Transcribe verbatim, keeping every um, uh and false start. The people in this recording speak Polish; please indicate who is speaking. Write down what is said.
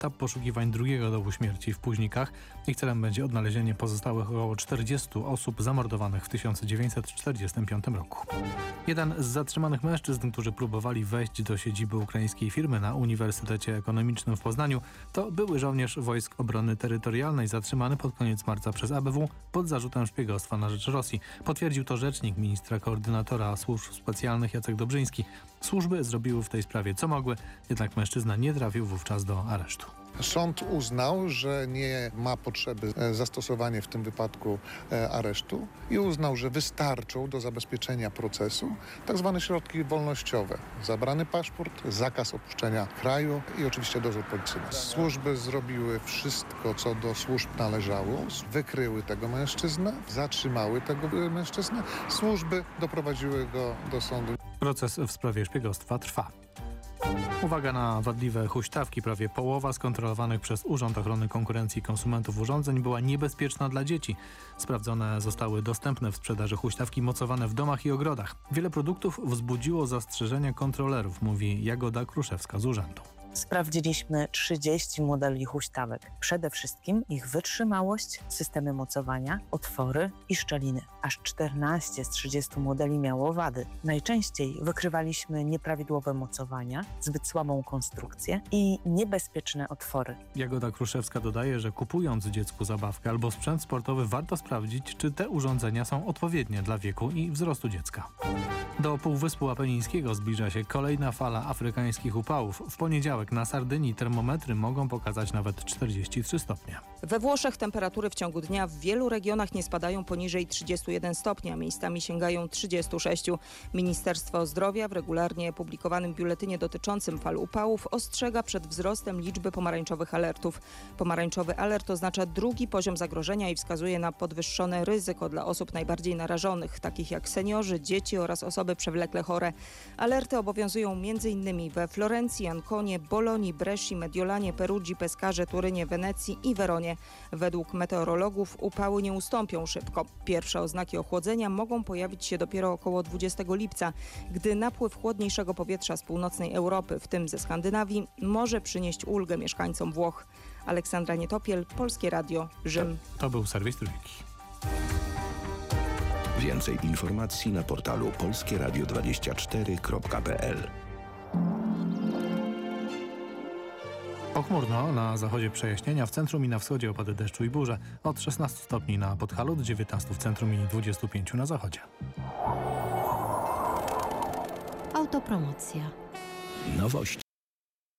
Speaker 1: etap poszukiwań drugiego dołu śmierci w Późnikach. Ich celem będzie odnalezienie pozostałych około czterdziestu osób zamordowanych w tysiąc dziewięćset czterdziestym piątym roku. Jeden z zatrzymanych mężczyzn, którzy próbowali wejść do siedziby ukraińskiej firmy na Uniwersytecie Ekonomicznym w Poznaniu, to były żołnierz Wojsk Obrony Terytorialnej zatrzymany pod koniec marca przez A B W pod zarzutem szpiegostwa na rzecz Rosji. Potwierdził to rzecznik ministra koordynatora służb specjalnych Jacek Dobrzyński. Służby zrobiły w tej sprawie co mogły, jednak mężczyzna nie trafił wówczas do aresztu.
Speaker 2: Sąd uznał, że nie ma potrzeby zastosowania w tym wypadku aresztu i uznał, że wystarczą do zabezpieczenia procesu tak zwane środki wolnościowe. Zabrany paszport, zakaz opuszczenia kraju i oczywiście dozór policyjny. Służby zrobiły wszystko, co do służb należało. Wykryły tego mężczyznę, zatrzymały tego mężczyznę. Służby doprowadziły go do sądu.
Speaker 1: Proces w sprawie szpiegostwa trwa. Uwaga na wadliwe huśtawki. Prawie połowa skontrolowanych przez Urząd Ochrony Konkurencji i Konsumentów urządzeń była niebezpieczna dla dzieci. Sprawdzone zostały dostępne w sprzedaży huśtawki mocowane w domach i ogrodach. Wiele produktów wzbudziło zastrzeżenia kontrolerów, mówi Jagoda Kruszewska z urzędu.
Speaker 3: Sprawdziliśmy trzydzieści modeli huśtawek. Przede wszystkim ich wytrzymałość, systemy mocowania, otwory i szczeliny. Aż czternaście z trzydziestu modeli miało wady. Najczęściej wykrywaliśmy nieprawidłowe mocowania, zbyt słabą konstrukcję i niebezpieczne otwory.
Speaker 1: Jagoda Kruszewska dodaje, że kupując dziecku zabawkę albo sprzęt sportowy warto sprawdzić, czy te urządzenia są odpowiednie dla wieku i wzrostu dziecka. Do Półwyspu Apenińskiego zbliża się kolejna fala afrykańskich upałów. W poniedziałek na Sardynii termometry mogą pokazać nawet czterdzieści trzy stopnie.
Speaker 4: We Włoszech temperatury w ciągu dnia w wielu regionach nie spadają poniżej trzydziestu jeden stopnia, miejscami sięgają trzydziestu sześciu. Ministerstwo Zdrowia w regularnie publikowanym biuletynie dotyczącym fal upałów ostrzega przed wzrostem liczby pomarańczowych alertów. Pomarańczowy alert oznacza drugi poziom zagrożenia i wskazuje na podwyższone ryzyko dla osób najbardziej narażonych, takich jak seniorzy, dzieci oraz osoby przewlekle chore. Alerty obowiązują m.in. we Florencji, Anconie, Bolonii, Bresci, Mediolanie, Perugii, Pescarze, Turynie, Wenecji i Weronie. Według meteorologów upały nie ustąpią szybko. Pierwsze oznaki ochłodzenia mogą pojawić się dopiero około dwudziestego lipca, gdy napływ chłodniejszego powietrza z północnej Europy, w tym ze Skandynawii, może przynieść ulgę mieszkańcom Włoch. Aleksandra Nietopiel, Polskie Radio, Rzym.
Speaker 1: To, to był serwis Trójki.
Speaker 5: Więcej informacji na portalu polskie radio dwadzieścia cztery kropka p l.
Speaker 1: Pochmurno, na zachodzie przejaśnienia, w centrum i na wschodzie opady deszczu i burze. Od szesnastu stopni na Podhalu, do dziewiętnastu w centrum i dwudziestu pięciu na zachodzie.
Speaker 6: Autopromocja.
Speaker 5: Nowości.